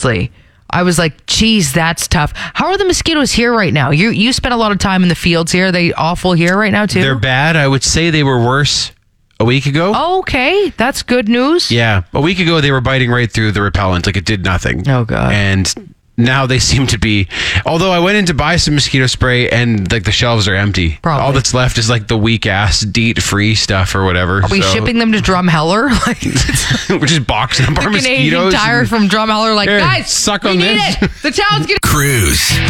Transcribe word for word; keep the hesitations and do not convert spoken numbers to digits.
honestly. I was like, geez, that's tough. How are the mosquitoes here right now? You you spent a lot of time in the fields here. Are they awful here right now, too? They're bad. I would say they were worse a week ago. Oh, okay. That's good news. Yeah. A week ago, they were biting right through the repellent. Like it did nothing. Oh, God. And now they seem to be, although I went in to buy some mosquito spray and like the shelves are empty. Probably. All that's left is like the weak ass DEET free stuff or whatever. Are we So- shipping them to Drumheller? Like, We're just boxing up our the Canadian mosquitoes. Tire and- from Drumheller, like, Here, guys, suck we on need this. it. The town's getting Cruise.